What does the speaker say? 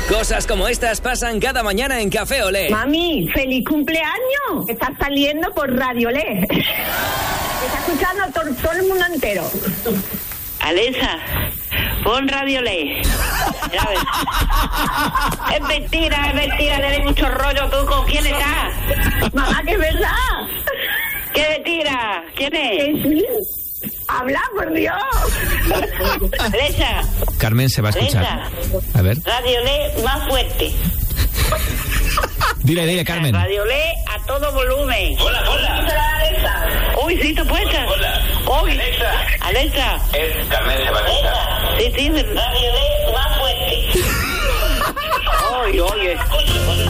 Cosas como estas pasan cada mañana en Café Olé. Mami, ¡feliz cumpleaños! Estás saliendo por Radio Olé. Está escuchando todo el mundo entero. Alexa, pon Radio Olé. Ya ves. Es mentira, tienes mucho rollo. ¿Tú con quién estás? Mamá, que es verdad. ¿Qué mentira? ¿Quién es? Que sí. Habla, por Dios. Alexa. Carmen se va a escuchar. Alexa. A ver. Radio Olé más fuerte. Dile, Carmen. Radio Olé a todo volumen. Hola. Alexa. Uy, sí, te puesta. Hola. Uy. Alexa. Es Carmen Sebastián. Sí, Radio Olé más fuerte. Oye.